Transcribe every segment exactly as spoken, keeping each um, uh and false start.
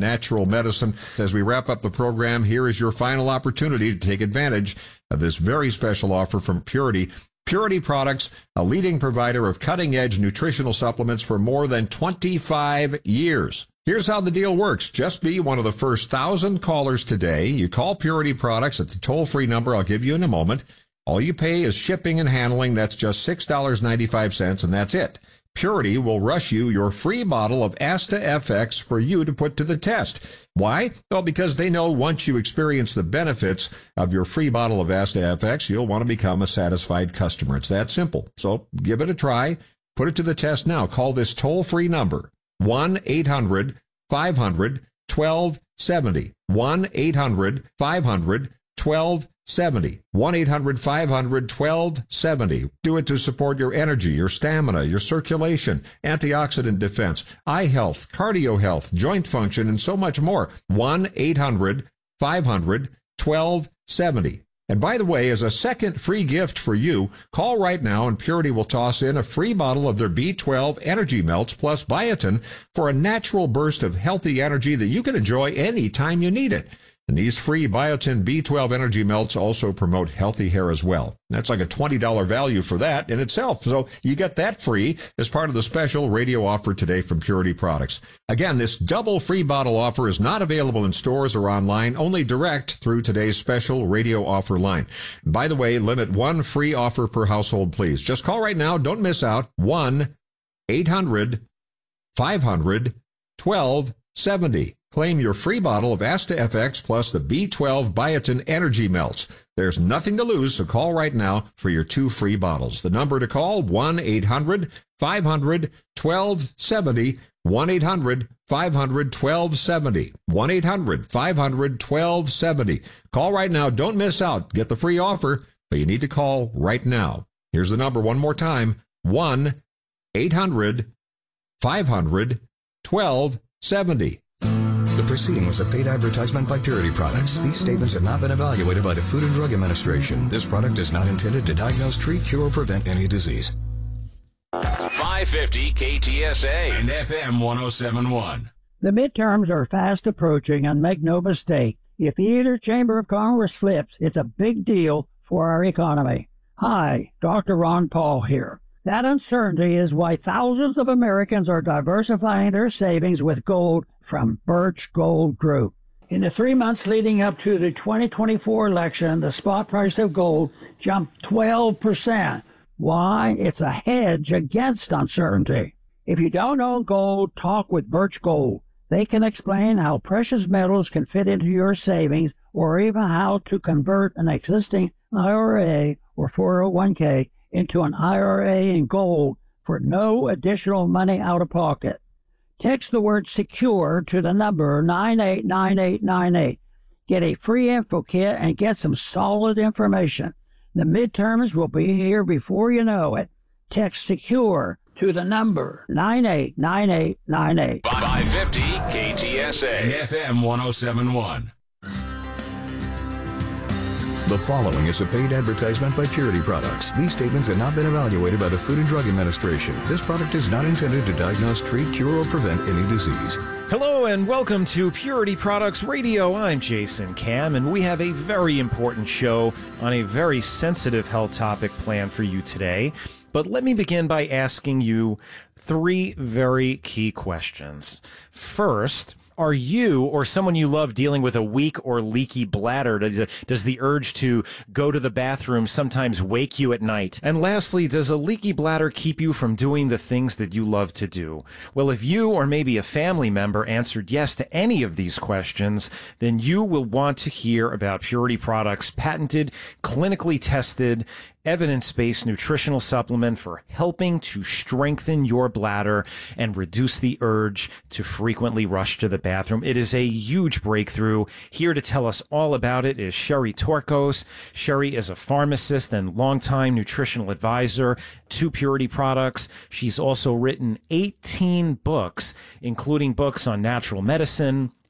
natural medicine. As we wrap up the program, here is your final opportunity to take advantage of this very special offer from Purity. Purity Products, a leading provider of cutting-edge nutritional supplements for more than twenty-five years. Here's how the deal works. Just be one of the first thousand callers today. You call Purity Products at the toll-free number I'll give you in a moment. All you pay is shipping and handling. That's just six dollars and ninety-five cents, and that's it. Purity will rush you your free bottle of Asta F X for you to put to the test. Why? Well, because they know once you experience the benefits of your free bottle of Asta F X, you'll want to become a satisfied customer. It's that simple. So give it a try. Put it to the test now. Call this toll-free number, one eight hundred five hundred twelve seventy. one eight hundred five hundred twelve seventy. one eight hundred five hundred twelve seventy. Do it to support your energy, your stamina, your circulation, antioxidant defense, eye health, cardio health, joint function, and so much more. one eight hundred five hundred twelve seventy. And by the way, as a second free gift for you, call right now and Purity will toss in a free bottle of their B twelve Energy Melts plus biotin for a natural burst of healthy energy that you can enjoy any time you need it. And these free biotin B twelve Energy Melts also promote healthy hair as well. That's like a twenty dollars value for that in itself. So you get that free as part of the special radio offer today from Purity Products. Again, this double free bottle offer is not available in stores or online, only direct through today's special radio offer line. By the way, limit one free offer per household, please. Just call right now. Don't miss out. one eight hundred five hundred twelve seventy. Claim your free bottle of Asta F X plus the B twelve Biotin Energy Melts. There's nothing to lose, so call right now for your two free bottles. The number to call, one eight hundred five hundred twelve seventy. one eight hundred five hundred twelve seventy. one eight hundred five hundred twelve seventy. Call right now. Don't miss out. Get the free offer, but you need to call right now. Here's the number one more time. one eight hundred five hundred twelve seventy. The proceeding was a paid advertisement by Purity Products. These statements have not been evaluated by the Food and Drug Administration. This product is not intended to diagnose, treat, cure, or prevent any disease. five fifty K T S A and F M one oh seven point one. The midterms are fast approaching, and make no mistake, if either chamber of Congress flips, it's a big deal for our economy. Hi, Doctor Ron Paul here. That uncertainty is why thousands of Americans are diversifying their savings with gold from Birch Gold Group. In the three months leading up to the twenty twenty-four election, the spot price of gold jumped twelve percent. Why? It's a hedge against uncertainty. If you don't own gold, talk with Birch Gold. They can explain how precious metals can fit into your savings, or even how to convert an existing I R A or four oh one k into an I R A in gold for no additional money out of pocket. Text the word SECURE to the number nine eight nine eight nine eight. Get a free info kit and get some solid information. The midterms will be here before you know it. Text SECURE to the number nine eight nine eight nine eight. five fifty K T S A and F M one oh seven point one. The following is a paid advertisement by Purity Products. These statements have not been evaluated by the Food and Drug Administration. This product is not intended to diagnose, treat, cure, or prevent any disease. Hello and welcome to Purity Products Radio. I'm Jason Cam, and we have a very important show on a very sensitive health topic planned for you today. But let me begin by asking you three very key questions. First, are you or someone you love dealing with a weak or leaky bladder? Does, does the urge to go to the bathroom sometimes wake you at night? And lastly, does a leaky bladder keep you from doing the things that you love to do? Well, if you or maybe a family member answered yes to any of these questions, then you will want to hear about Purity Products' patented, clinically tested, evidence-based nutritional supplement for helping to strengthen your bladder and reduce the urge to frequently rush to the bathroom. It is a huge breakthrough. Here to tell us all about it is Sherry Torkos. Sherry is a pharmacist and longtime nutritional advisor to Purity Products. She's also written eighteen books, including books on natural medicine,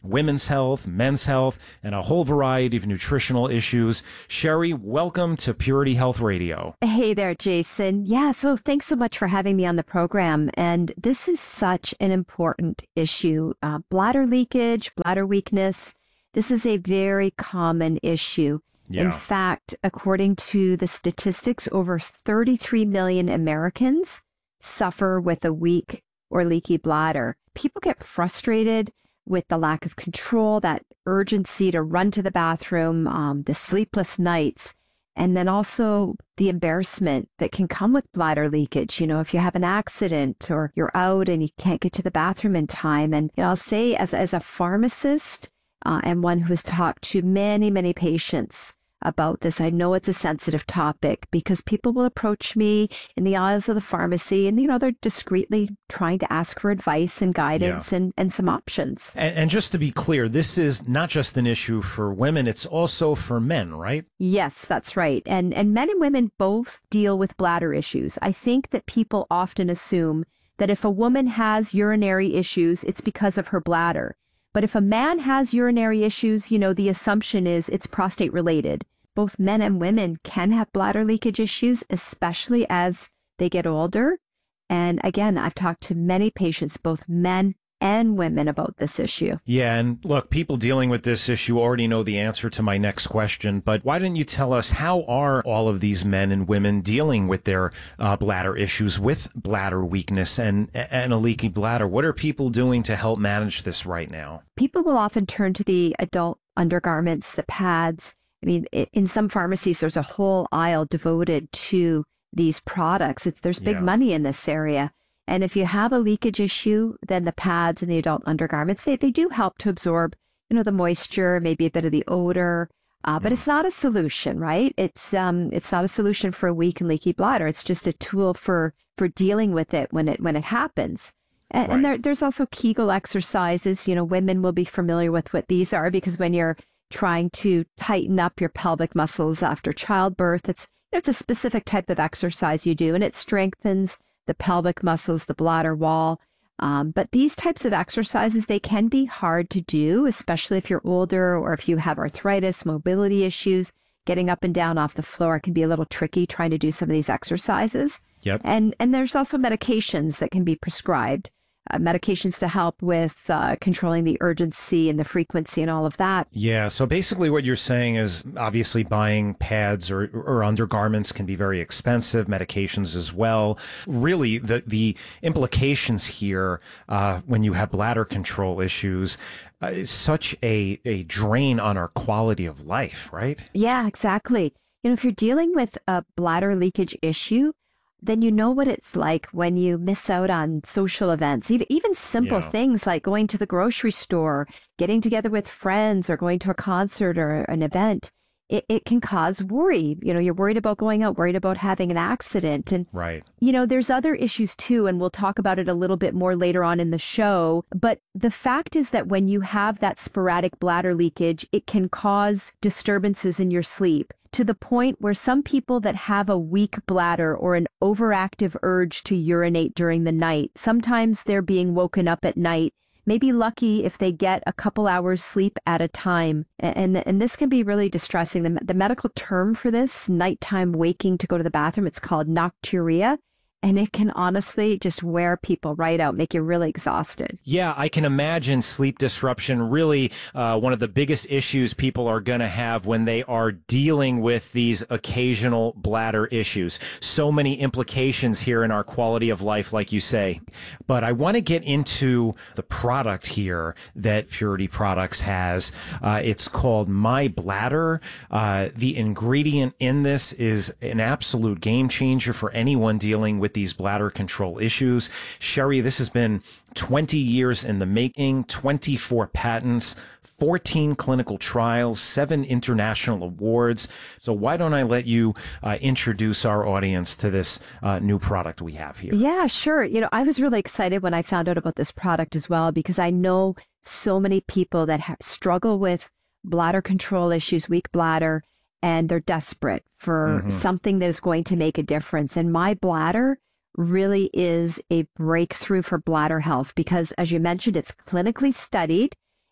women's health, men's health, and a whole variety of nutritional issues. Sherry, welcome to Purity Health Radio. Hey there, Jason. Yeah, so thanks so much for having me on the program. And this is such an important issue. Uh, bladder leakage, bladder weakness, this is a very common issue. Yeah. In fact, according to the statistics, over thirty-three million Americans suffer with a weak or leaky bladder. People get frustrated with the lack of control, that urgency to run to the bathroom, um, the sleepless nights, and then also the embarrassment that can come with bladder leakage. You know, if you have an accident or you're out and you can't get to the bathroom in time. And you know, I'll say as, as a pharmacist uh, and one who has talked to many, many patients about this, I know it's a sensitive topic because people will approach me in the aisles of the pharmacy and, you know, they're discreetly trying to ask for advice and guidance yeah. and, and some options. And, and just to be clear, this is not just an issue for women, it's also for men, right? Yes, that's right. And, and men and women both deal with bladder issues. I think that people often assume that if a woman has urinary issues, it's because of her bladder. But if a man has urinary issues, you know, the assumption is it's prostate related. Both men and women can have bladder leakage issues, especially as they get older. And again, I've talked to many patients, both men and women, about this issue. Yeah, and look, people dealing with this issue already know the answer to my next question, but why don't you tell us, how are all of these men and women dealing with their uh, bladder issues, with bladder weakness and, and a leaky bladder? What are people doing to help manage this right now? People will often turn to the adult undergarments, the pads. I mean, in some pharmacies, there's a whole aisle devoted to these products. It's, there's big yeah. money in this area. And if you have a leakage issue, then the pads and the adult undergarments, they, they do help to absorb, you know, the moisture, maybe a bit of the odor, uh, but it's not a solution, right? It's um, it's not a solution for a weak and leaky bladder. It's just a tool for for dealing with it when it when it happens. And, right. and there, there's also Kegel exercises. You know, women will be familiar with what these are because when you're trying to tighten up your pelvic muscles after childbirth, it's it's a specific type of exercise you do, and it strengthens the pelvic muscles, the bladder wall. Um, but these types of exercises, they can be hard to do, especially if you're older or if you have arthritis, mobility issues. Getting up and down off the floor can be a little tricky trying to do some of these exercises. Yep. And, and there's also medications that can be prescribed. Uh, medications to help with uh, controlling the urgency and the frequency and all of that. Yeah. So basically what you're saying is obviously buying pads or, or undergarments can be very expensive, medications as well. Really, the, the implications here uh, when you have bladder control issues uh, is such a, a drain on our quality of life, right? Yeah, exactly. You know, if you're dealing with a bladder leakage issue, then you know what it's like when you miss out on social events, even, even simple yeah. things like going to the grocery store, getting together with friends, or going to a concert or an event. It, it can cause worry. You know, you're worried about going out, worried about having an accident. And, right. you know, there's other issues too, and we'll talk about it a little bit more later on in the show. But the fact is that when you have that sporadic bladder leakage, it can cause disturbances in your sleep, to the point where some people that have a weak bladder or an overactive urge to urinate during the night, sometimes they're being woken up at night, may be lucky if they get a couple hours sleep at a time. And, and this can be really distressing. The, the medical term for this, nighttime waking to go to the bathroom, it's called nocturia. And it can honestly just wear people right out, make you really exhausted. Yeah, I can imagine sleep disruption really uh, one of the biggest issues people are going to have when they are dealing with these occasional bladder issues. So many implications here in our quality of life, like you say. But I want to get into the product here that Purity Products has. Uh, it's called My Bladder. Uh, the ingredient in this is an absolute game changer for anyone dealing with these bladder control issues. Sherry, this has been twenty years in the making, twenty-four patents, fourteen clinical trials, seven international awards. So why don't I let you uh, introduce our audience to this uh, new product we have here? Yeah, sure. You know, I was really excited when I found out about this product as well, because I know so many people that have, struggle with bladder control issues, weak bladder, and they're desperate for mm-hmm. something that is going to make a difference. And My Bladder really is a breakthrough for bladder health because, as you mentioned, it's clinically studied.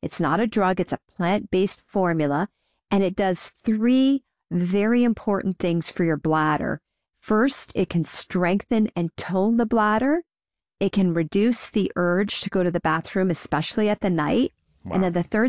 It's not a drug. It's a plant-based formula, and it does three very important things for your bladder. First, it can strengthen and tone the bladder. It can reduce the urge to go to the bathroom, especially at the night. Wow. And then the third